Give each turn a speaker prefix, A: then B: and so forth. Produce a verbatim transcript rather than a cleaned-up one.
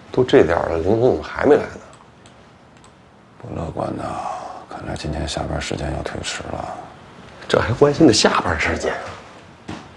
A: 都这点了，林总怎么还没来呢？
B: 不乐观呐，看来今天下班时间要推迟了。
A: 这还关心的下班时间啊？